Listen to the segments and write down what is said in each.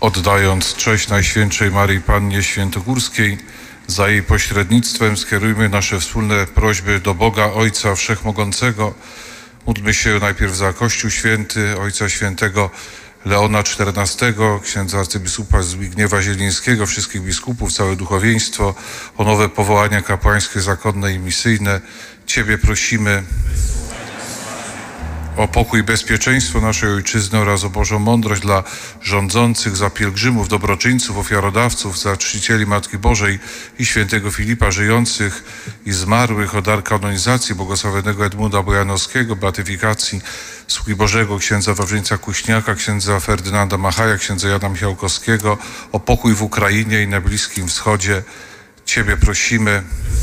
Oddając cześć Najświętszej Maryi Pannie Świętogórskiej, za jej pośrednictwem skierujmy nasze wspólne prośby do Boga Ojca Wszechmogącego. Módlmy się najpierw za Kościół Święty, Ojca Świętego Leona XIV, księdza arcybiskupa Zbigniewa Zielińskiego, wszystkich biskupów, całe duchowieństwo, o nowe powołania kapłańskie, zakonne i misyjne. Ciebie prosimy o pokój i bezpieczeństwo naszej Ojczyzny oraz o Bożą mądrość dla rządzących, za pielgrzymów, dobroczyńców, ofiarodawców, za czcicieli Matki Bożej i świętego Filipa, żyjących i zmarłych, o dar kanonizacji błogosławionego Edmunda Bojanowskiego, beatyfikacji sługi Bożego, księdza Wawrzyńca Kuśniaka, księdza Ferdynanda Machaja, księdza Jana Michałkowskiego, o pokój w Ukrainie i na Bliskim Wschodzie. Ciebie prosimy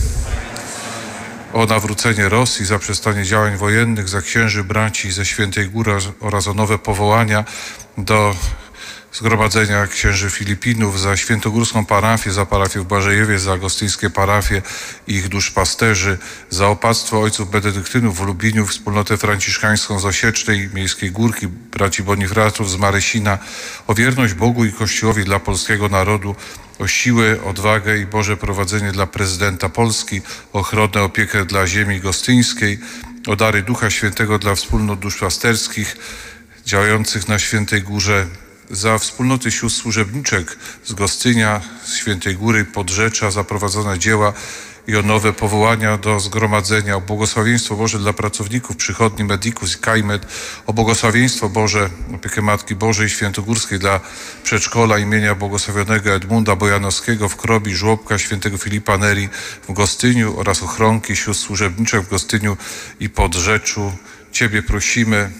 o nawrócenie Rosji, za przestanie działań wojennych, za księży braci ze Świętej Góry oraz o nowe powołania do Zgromadzenia Księży Filipinów, za świętogórską parafię, za parafię w Błażejewie, za agostyńskie parafie i ich duszpasterzy, za opactwo ojców benedyktynów w Lubliniu, wspólnotę franciszkańską z Osiecznej, Miejskiej Górki, braci Bonifratów z Maresina, o wierność Bogu i Kościołowi dla polskiego narodu, o siłę, odwagę i Boże prowadzenie dla prezydenta Polski, o ochronę, opiekę dla ziemi gostyńskiej, o dary Ducha Świętego dla wspólnot duszpasterskich działających na Świętej Górze, za wspólnoty sióstr służebniczek z Gostynia, z Świętej Góry, Podrzecza, za prowadzone dzieła i o nowe powołania do zgromadzenia, o błogosławieństwo Boże dla pracowników przychodni Medicus i Kaimet, o błogosławieństwo Boże, opiekę Matki Bożej Świętogórskiej dla przedszkola imienia błogosławionego Edmunda Bojanowskiego w Krobi, żłobka świętego Filipa Neri w Gostyniu oraz ochronki sióstr służebniczek w Gostyniu i Podrzeczu. Ciebie prosimy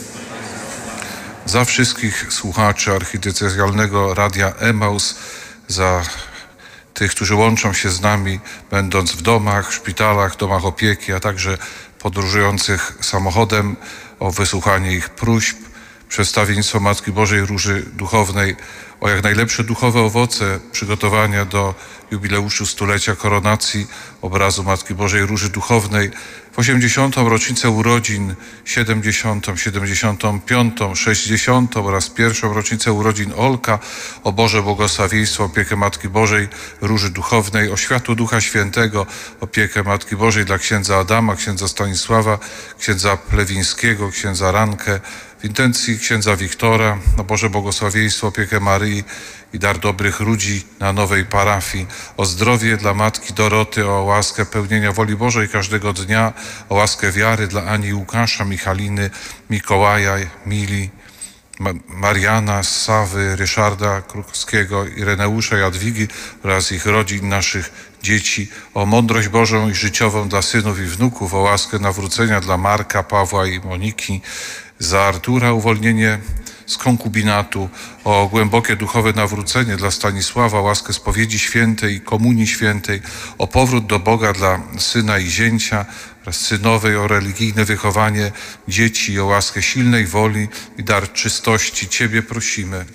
za wszystkich słuchaczy archidiecezjalnego Radia Emaus, za tych, którzy łączą się z nami, będąc w domach, szpitalach, domach opieki, a także podróżujących samochodem, o wysłuchanie ich próśb, przedstawienictwo Matki Bożej Róży Duchownej, o jak najlepsze duchowe owoce przygotowania do jubileuszu stulecia koronacji obrazu Matki Bożej Róży Duchownej, w 80. rocznicę urodzin, 70., 75., 60. oraz pierwszą rocznicę urodzin Olka, o Boże błogosławieństwo, opiekę Matki Bożej Róży Duchownej, o światło Ducha Świętego, opiekę Matki Bożej dla księdza Adama, księdza Stanisława, księdza Plewińskiego, księdza Rankę, w intencji księdza Wiktora, o Boże błogosławieństwo, opiekę Maryi i dar dobrych ludzi na nowej parafii, o zdrowie dla Matki Doroty, o łaskę pełnienia woli Bożej każdego dnia, o łaskę wiary dla Ani Łukasza, Michaliny, Mikołaja, Mili, Mariana, Sawy, Ryszarda Krukowskiego, Ireneusza, Jadwigi oraz ich rodzin, naszych dzieci, o mądrość Bożą i życiową dla synów i wnuków, o łaskę nawrócenia dla Marka, Pawła i Moniki, za Artura uwolnienie z konkubinatu, o głębokie duchowe nawrócenie dla Stanisława, łaskę spowiedzi świętej i komunii świętej, o powrót do Boga dla syna i zięcia oraz synowej, o religijne wychowanie dzieci, o łaskę silnej woli i dar czystości. Ciebie prosimy.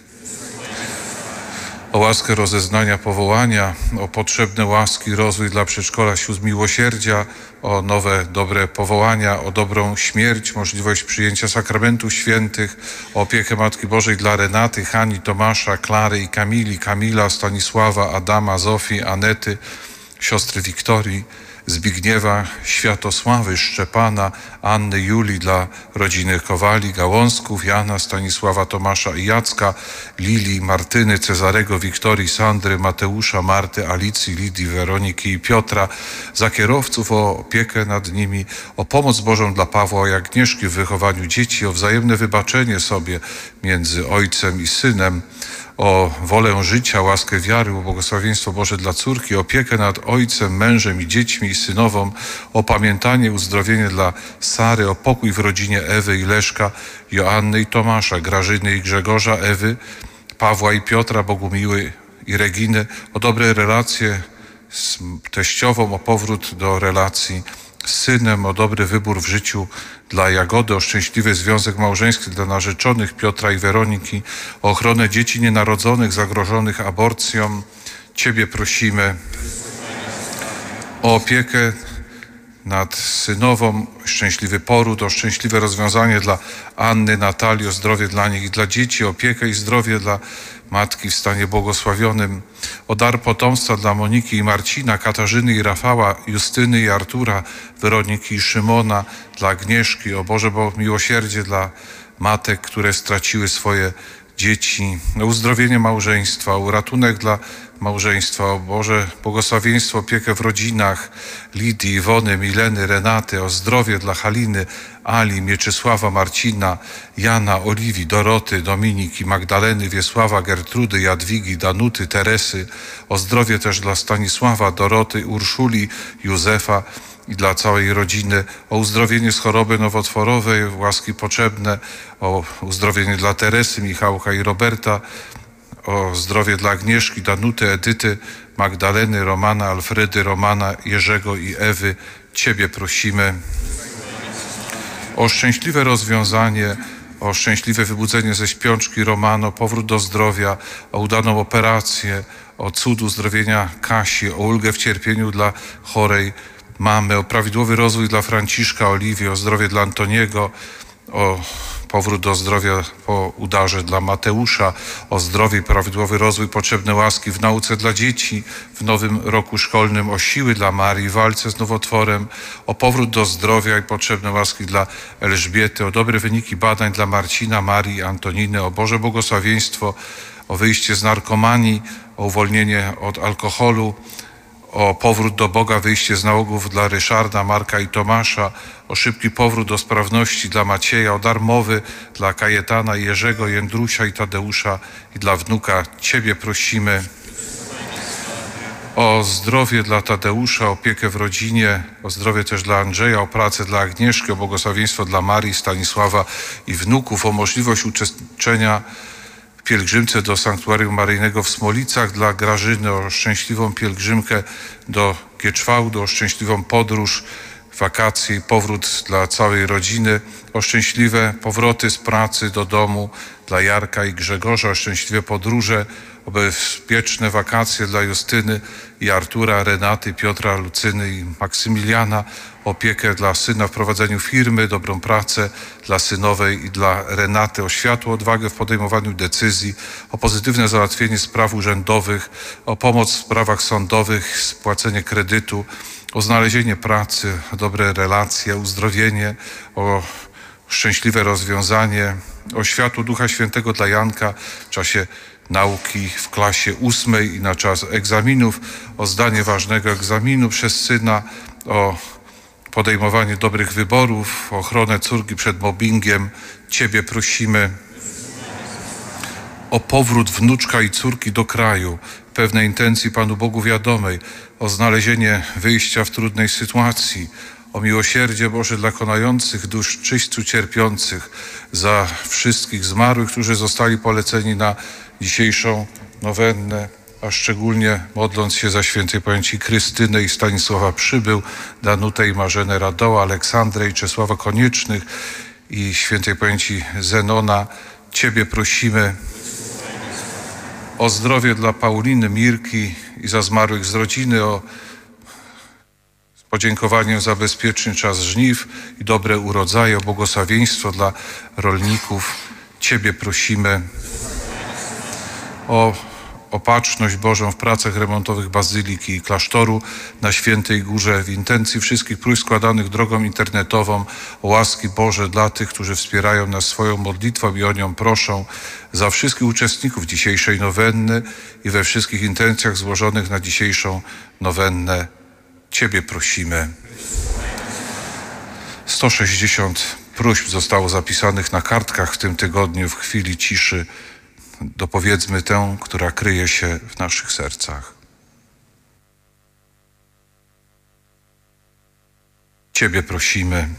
O łaskę rozeznania powołania, o potrzebne łaski, rozwój dla przedszkola sióstr miłosierdzia, o nowe, dobre powołania, o dobrą śmierć, możliwość przyjęcia sakramentów świętych, o opiekę Matki Bożej dla Renaty, Hani, Tomasza, Klary i Kamili, Kamila, Stanisława, Adama, Zofii, Anety, siostry Wiktorii, Zbigniewa, Światosławy, Szczepana, Anny, Julii, dla rodziny Kowali, Gałązków, Jana, Stanisława, Tomasza i Jacka, Lili, Martyny, Cezarego, Wiktorii, Sandry, Mateusza, Marty, Alicji, Lidii, Weroniki i Piotra, za kierowców, o opiekę nad nimi, o pomoc Bożą dla Pawła i Agnieszki w wychowaniu dzieci, o wzajemne wybaczenie sobie między ojcem i synem, o wolę życia, łaskę wiary, o błogosławieństwo Boże dla córki, opiekę nad ojcem, mężem i dziećmi i synową, o pamiętanie, uzdrowienie dla Sary, o pokój w rodzinie Ewy i Leszka, Joanny i Tomasza, Grażyny i Grzegorza, Ewy, Pawła i Piotra, Bogumiły i Reginy, o dobre relacje z teściową, o powrót do relacji z synem, o dobry wybór w życiu dla Jagody, o szczęśliwy związek małżeński dla narzeczonych Piotra i Weroniki, o ochronę dzieci nienarodzonych zagrożonych aborcją. Ciebie prosimy. O opiekę nad synową, szczęśliwy poród, o szczęśliwe rozwiązanie dla Anny, Natalii, o zdrowie dla nich i dla dzieci, opiekę i zdrowie dla matki w stanie błogosławionym, o dar potomstwa dla Moniki i Marcina, Katarzyny i Rafała, Justyny i Artura, Weroniki i Szymona, dla Agnieszki, o Boże miłosierdzie dla matek, które straciły swoje dzieci, o uzdrowienie małżeństwa, o ratunek dla małżeństwa, o Boże błogosławieństwo, opiekę w rodzinach Lidii, Iwony, Mileny, Renaty, o zdrowie dla Haliny, Ali, Mieczysława, Marcina, Jana, Oliwii, Doroty, Dominiki, Magdaleny, Wiesława, Gertrudy, Jadwigi, Danuty, Teresy, o zdrowie też dla Stanisława, Doroty, Urszuli, Józefa i dla całej rodziny, o uzdrowienie z choroby nowotworowej, łaski potrzebne, o uzdrowienie dla Teresy, Michałka i Roberta, o zdrowie dla Agnieszki, Danuty, Edyty, Magdaleny, Romana, Alfredy, Romana, Jerzego i Ewy. Ciebie prosimy o szczęśliwe rozwiązanie, o szczęśliwe wybudzenie ze śpiączki Romano, powrót do zdrowia, o udaną operację, o cud uzdrowienia Kasi, o ulgę w cierpieniu dla chorej mamy, o prawidłowy rozwój dla Franciszka, Oliwii, o zdrowie dla Antoniego, o powrót do zdrowia po udarze dla Mateusza, o zdrowie i prawidłowy rozwój, potrzebne łaski w nauce dla dzieci w nowym roku szkolnym, o siły dla Marii w walce z nowotworem, o powrót do zdrowia i potrzebne łaski dla Elżbiety, o dobre wyniki badań dla Marcina, Marii i Antoniny, o Boże błogosławieństwo, o wyjście z narkomanii, o uwolnienie od alkoholu, o powrót do Boga, wyjście z nałogów dla Ryszarda, Marka i Tomasza, o szybki powrót do sprawności dla Macieja, o dar mowy dla Kajetana, Jerzego, Jędrusia i Tadeusza i dla wnuka. Ciebie prosimy o zdrowie dla Tadeusza, opiekę w rodzinie, o zdrowie też dla Andrzeja, o pracę dla Agnieszki, o błogosławieństwo dla Marii, Stanisława i wnuków, o możliwość uczestniczenia pielgrzymce do Sanktuarium Maryjnego w Smolicach dla Grażyny, o szczęśliwą pielgrzymkę do Gieczwałdu, o szczęśliwą podróż, wakacje i powrót dla całej rodziny, o szczęśliwe powroty z pracy do domu dla Jarka i Grzegorza, o szczęśliwe podróże, o bezpieczne wakacje dla Justyny i Artura, Renaty, Piotra, Lucyny i Maksymiliana, opiekę dla syna w prowadzeniu firmy, dobrą pracę dla synowej i dla Renaty, o światło, odwagę w podejmowaniu decyzji, o pozytywne załatwienie spraw urzędowych, o pomoc w sprawach sądowych, spłacenie kredytu, o znalezienie pracy, o dobre relacje, uzdrowienie, o szczęśliwe rozwiązanie, o światło Ducha Świętego dla Janka w czasie nauki w klasie 8 i na czas egzaminów, o zdanie ważnego egzaminu przez syna, o podejmowanie dobrych wyborów, o ochronę córki przed mobbingiem. Ciebie prosimy o powrót wnuczka i córki do kraju, pewnej intencji Panu Bogu wiadomej, o znalezienie wyjścia w trudnej sytuacji, o miłosierdzie Boże dla konających dusz czyśćcu cierpiących, za wszystkich zmarłych, którzy zostali poleceni na dzisiejszą nowennę, a szczególnie modląc się za świętej pamięci Krystynę i Stanisława Przybył, Danutę i Marzenę Radoła, Aleksandrę i Czesława Koniecznych i świętej pamięci Zenona. Ciebie prosimy o zdrowie dla Pauliny, Mirki i za zmarłych z rodziny, o podziękowanie za bezpieczny czas żniw i dobre urodzaje, o błogosławieństwo dla rolników. Ciebie prosimy o opatrzność Bożą w pracach remontowych bazyliki i klasztoru na Świętej Górze, w intencji wszystkich próśb składanych drogą internetową, o łaski Boże dla tych, którzy wspierają nas swoją modlitwą i o nią proszą, za wszystkich uczestników dzisiejszej nowenny i we wszystkich intencjach złożonych na dzisiejszą nowennę. Ciebie prosimy. 160 próśb zostało zapisanych na kartkach w tym tygodniu. W chwili ciszy dopowiedzmy tę, która kryje się w naszych sercach. Ciebie prosimy.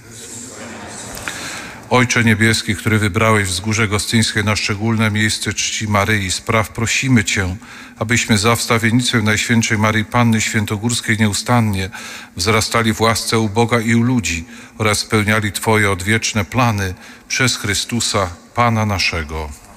Ojcze Niebieski, który wybrałeś wzgórze gostyńskie na szczególne miejsce czci Maryi, spraw prosimy Cię, abyśmy za wstawiennictwem Najświętszej Maryi Panny Świętogórskiej nieustannie wzrastali w łasce u Boga i u ludzi oraz spełniali Twoje odwieczne plany przez Chrystusa, Pana naszego.